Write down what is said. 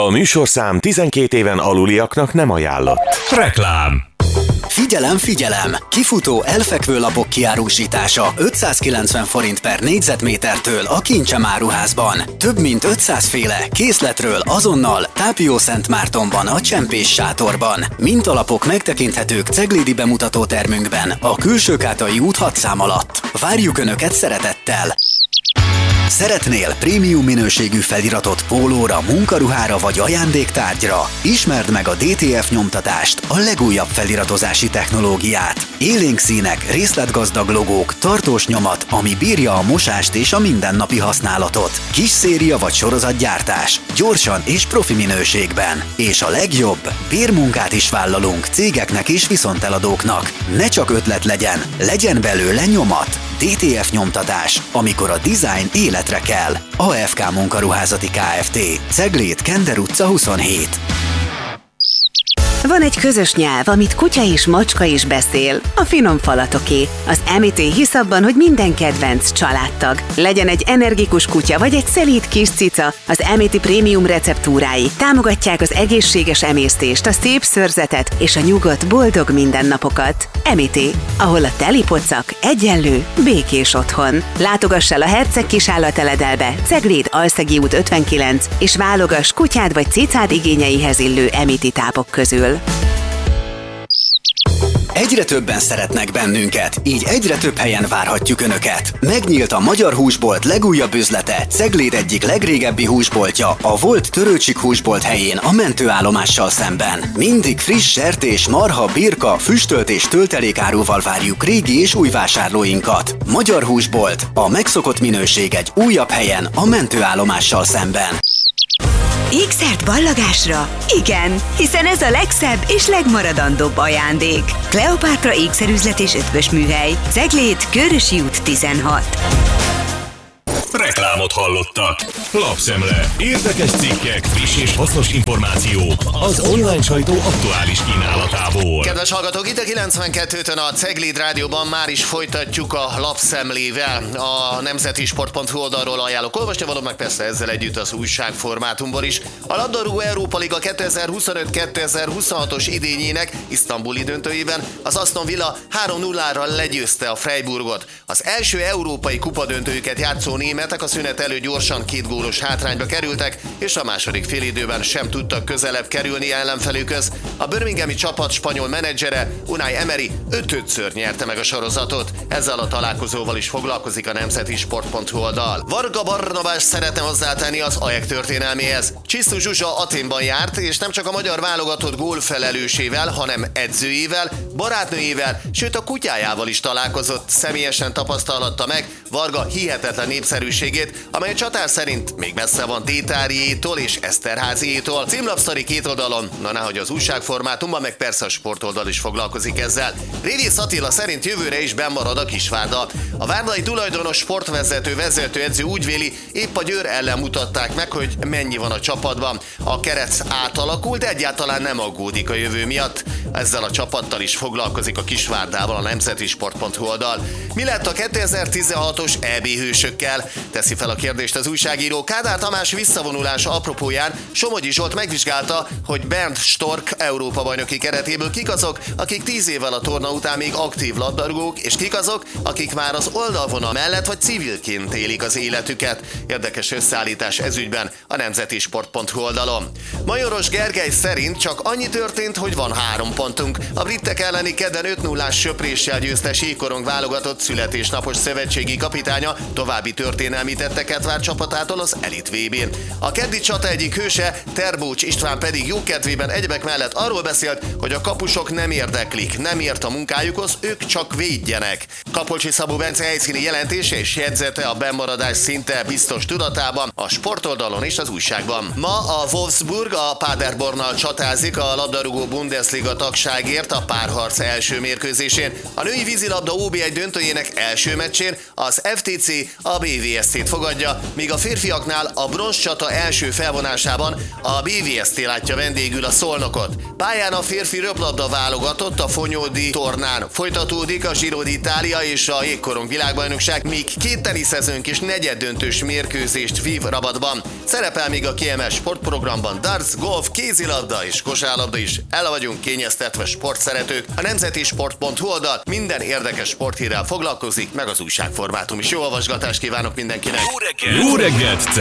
A műsorszám 12 éven aluliaknak nem ajánlott. Reklám. Figyelem, figyelem! Kifutó elfekvő lapok kiárusítása 590 forint per négyzetmétertől a Kincsem áruházban. Több mint 500 féle készletről azonnal Tápiószentmártonban a Csempés sátorban. Mintalapok megtekinthetők ceglédi bemutatótermünkben a Külsőkátai út 6 szám alatt. Várjuk Önöket szeretettel! Szeretnél prémium minőségű feliratot pólóra, munkaruhára vagy ajándéktárgyra? Ismerd meg a DTF nyomtatást, a legújabb feliratozási technológiát. Élénk színek, részletgazdag logók, tartós nyomat, ami bírja a mosást és a mindennapi használatot. Kis széria vagy sorozatgyártás, gyorsan és profi minőségben. És a legjobb, bérmunkát is vállalunk cégeknek és viszonteladóknak. Ne csak ötlet legyen belőle nyomat. DTF nyomtatás, amikor a design életre kell. AFK Munkaruházati Kft. Ceglét, Kender utca 27. Van egy közös nyelv, amit kutya és macska is beszél, a finom falatoké. Az MIT hisz abban, hogy minden kedvenc családtag. Legyen egy energikus kutya vagy egy szelíd kis cica, az MIT prémium receptúrái támogatják az egészséges emésztést, a szép szőrzetet és a nyugodt, boldog mindennapokat. MIT, ahol a teli pocak egyenlő békés otthon. Látogass el a Herceg kisállateledelbe, Cegléd Alszegi út 59, és válogass kutyád vagy cicád igényeihez illő MIT tápok közül. Egyre többen szeretnek bennünket, így egyre több helyen várhatjuk Önöket. Megnyílt a Magyar Húsbolt legújabb üzlete, Cegléd egyik legrégebbi húsboltja, a volt Törőcsik húsbolt helyén a mentőállomással szemben. Mindig friss sertés, marha, birka, füstölt és töltelékáruval várjuk régi és új vásárlóinkat. Magyar Húsbolt, a megszokott minőség egy újabb helyen a mentőállomással szemben. Ékszert ballagásra? Igen, hiszen ez a legszebb és legmaradandóbb ajándék. Kleopátra ékszerüzlet és ötvös műhely. Cegléd, Körösi út 16. Reklámot hallottak. Lapszemle. Érdekes cikkek, friss és hasznos információk az online sajtó aktuális kínálatából. Kedves hallgatók, itt a 92-tön a Cegléd Rádióban már is folytatjuk a lapszemlével. A nemzetisport.hu oldalról ajánlok olvasni, való meg persze ezzel együtt az újságformátumból is. A labdarúgó Európa Liga 2025-2026-os idényének isztambuli döntőjében az Aston Villa 3-0-ra legyőzte a Freiburgot. Az első európai kupadöntőjüket játszó németek a szünet előtt gyorsan 2 gólos hátrányba kerültek, és a második félidőben sem tudtak közelebb kerülni ellenfelükhöz. A birminghami csapat spanyol menedzsere Unai Emery 5-ször nyerte meg a sorozatot. Ezzel a találkozóval is foglalkozik a nemzetisport.hu oldal. Varga Barnabás szeretne hozzátenni az AEK történelméhez. Csisztus Zsuzsa Athénban járt, és nem csak a magyar válogatott gólfelelősével, hanem edzőjével, barátnőjével, sőt a kutyájával is találkozott. Személyesen tapasztalhatta meg Varga hihetetlen népszerűségét, amely a csatár szerint még messze van Tétáriétól és Eszterháziétól. Címlapsztori 2 oldalon, na nehogy az újságformátumban, meg persze a sportoldal is foglalkozik ezzel. Révész Attila szerint jövőre is bennmarad a Kisvárda. A várdai tulajdonos vezetőedző úgy véli, épp a Győr ellen mutatták meg, hogy mennyi van a csapatban. A keret átalakul, de egyáltalán nem aggódik a jövő miatt. Ezzel a csapattal is foglalkozik a Kisvárdával a nemzetisport.hu oldal. Mi lett a 2016-os EB hősökkel? Teszi fel a kérdést az újságíró. Kádár Tamás visszavonulása apropóján Somogyi Zsolt megvizsgálta, hogy Bernd Stork Európa-bajnoki keretéből kik azok, akik 10 évvel a torna után még aktív labdarúgók, és kik azok, akik már az oldalvonal mellett vagy civilként élik az életüket. Érdekes összeállítás ezügyben a nemzetisport.hu oldalon. Majoros Gergely szerint csak annyi történt, hogy van 3 pontunk. A britek elleni kedden 5-0-ás söpréssel győzte síkorong válogatott születésnapos szövetségi kapitánya, további történelmi tetteket vár csapatától az Elit VB-n. A keddi csata egyik hőse, Terbócs István pedig jókedvében egyebek mellett arról beszélt, hogy a kapusok nem érdeklik, nem ért a munkájukhoz, ők csak védjenek. Kapolcsi Szabó Bence helyszíni jelentése és jegyzete a bennmaradás szinte biztos tudatában, a sportoldalon és az újságban. Ma a Wolfsburg a Paderbornnal csatázik a labdarúgó Bundesliga tagságért a párharc első mérkőzésén. A női vízilabda OB1 döntőjének első meccsén az FTC a BVSC-t fogadja, míg a férfiaknál a bronzcsata első felvonásában a BVSC látja vendégül a Szolnokot. Pályán a férfi röplabda válogatott a Fonyódi tornán folytatódik a Giro d'Italia Ausztrália és a jégkorong világbajnokság, míg 2 teniszezőnk és negyeddöntős mérkőzést vív Rabatban. Szerepel még a kiemelt sportprogramban darts, golf, kézilabda és kosárlabda is. El vagyunk kényeztetve sportszeretők. A nemzetisport.hu oldal minden érdekes sporthírrel foglalkozik, meg az újságformátum is. Jó olvasgatást kívánok mindenkinek! Jó reggelt!